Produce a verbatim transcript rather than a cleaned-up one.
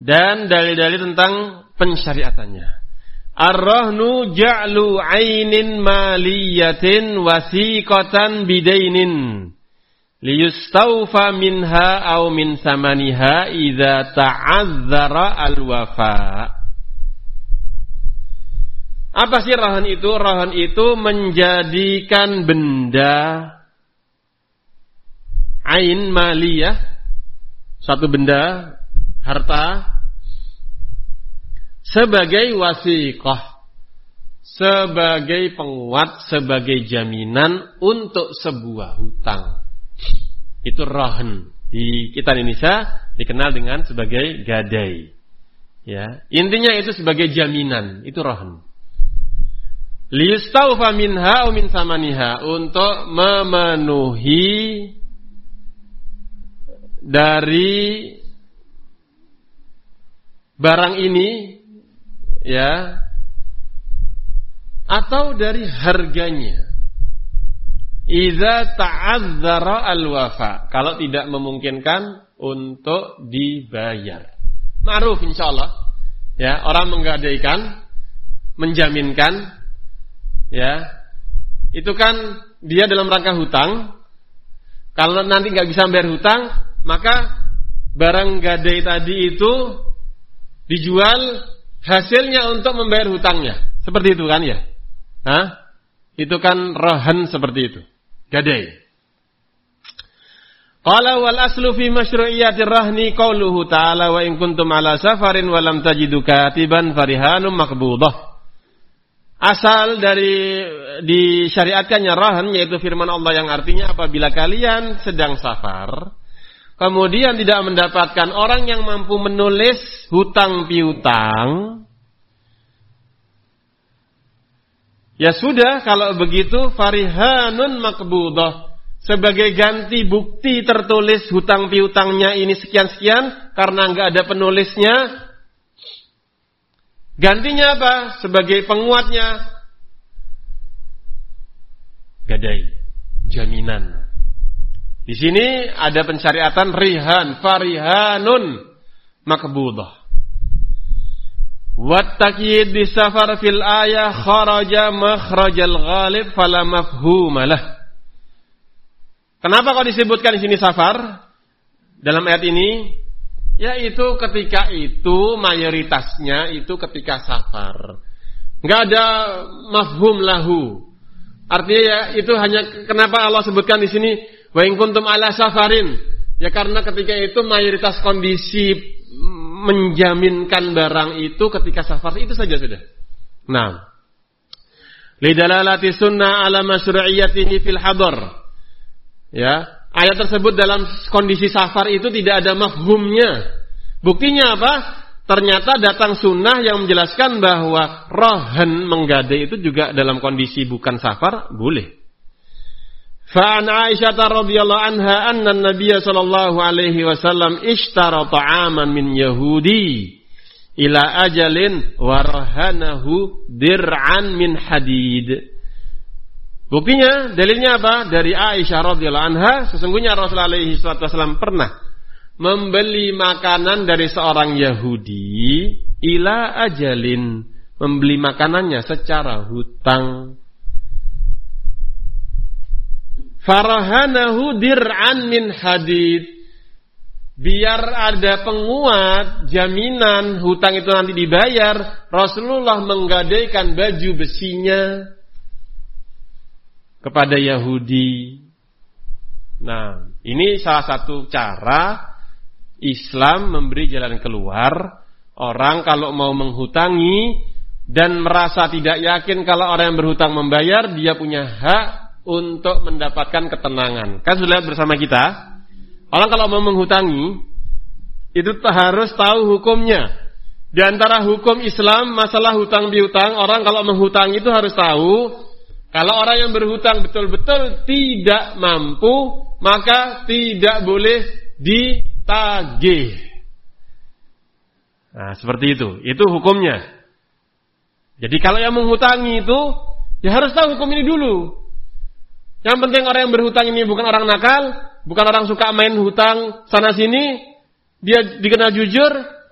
dan dalil-dalil tentang pensyariatannya. Ar-rahnu ja'lu 'ainin maliyatin wasiqatan bidainin liyustawfa minha aw min samaniha idza ta'azzara al-wafa. Apa sih rahan itu? Rahan itu menjadikan benda ain maliyah, satu benda harta, sebagai wasiqah, sebagai penguat, sebagai jaminan untuk sebuah hutang. Itu rahan. Di kita Indonesia dikenal dengan sebagai gadai. Ya, intinya itu sebagai jaminan, itu rahan. Liyustawfa minha aw min samaniha, untuk memenuhi dari barang ini, ya, atau dari harganya. Idza ta'azzara al-wafa, kalau tidak memungkinkan untuk dibayar. Ma'ruf insyaallah. Ya, orang menggadaikan, menjaminkan, ya. Itu kan dia dalam rangka hutang. Kalau nanti enggak bisa bayar hutang, maka barang gadai tadi itu dijual, hasilnya untuk membayar hutangnya. Seperti itu kan ya? Hah? Itu kan rahan seperti itu. Gadai. Qala wal aslu fi masyru'iyatir rahni qauluhu ta'ala wa in kuntum ala safarin wa lam tajidu katiban farihanum maqbudah. Asal dari disyariatkannya rahan, yaitu firman Allah yang artinya apabila kalian sedang safar, kemudian tidak mendapatkan orang yang mampu menulis hutang piutang, ya sudah, kalau begitu farihanun makbudah, sebagai ganti bukti tertulis hutang piutangnya ini sekian-sekian, karena enggak ada penulisnya, gantinya apa? Sebagai penguatnya gadai, jaminan. Di sini ada pensyariatan rihan, farihanun makbudah. Wattaqid bisafar fil ayah kharaja makhrajal ghalib fala mafhumalah. Kenapa kok disebutkan di sini safar dalam ayat ini? Yaitu ketika itu mayoritasnya itu ketika safar. Enggak ada mafhum lahu. Artinya ya itu hanya kenapa Allah sebutkan di sini wa in kuntum ala safarin, ya karena ketika itu mayoritas kondisi menjaminkan barang itu ketika safar itu saja sudah. Nah, lidalalati sunnah ala masyru'iyyatihi fil hadar. Ya, ayat tersebut dalam kondisi safar itu tidak ada mafhumnya. Buktinya apa? Ternyata datang sunnah yang menjelaskan bahwa rahan menggadai itu juga dalam kondisi bukan safar boleh. Fa'an Aisyah radhiyallahu anha anna an-nabiy sallallahu alaihi wasallam ishtara ta'aman min Yahudi ila ajalin wa rahanahu dir'an min hadid. Buktinya, dalilnya apa? Dari Aisyah radhiyallahu anha, sesungguhnya Rasulullah alaihi wasallam pernah membeli makanan dari seorang Yahudi ila ajalin, membeli makanannya secara hutang. Farahanahu dir'an min hadid, biar ada penguat jaminan hutang itu nanti dibayar, Rasulullah menggadaikan baju besinya kepada Yahudi. Nah, ini salah satu cara Islam memberi jalan keluar. Orang kalau mau menghutangi dan merasa tidak yakin kalau orang yang berhutang membayar, dia punya hak untuk mendapatkan ketenangan. Kan sudah lihat bersama kita, orang kalau mau menghutangi itu harus tahu hukumnya. Di antara hukum Islam masalah hutang piutang, orang kalau menghutangi itu harus tahu kalau orang yang berhutang betul-betul tidak mampu, maka tidak boleh ditagih. Nah, seperti itu. Itu hukumnya. Jadi kalau yang menghutangi itu ya harus tahu hukum ini dulu. Yang penting orang yang berhutang ini bukan orang nakal, bukan orang suka main hutang sana sini, dia dikenal jujur,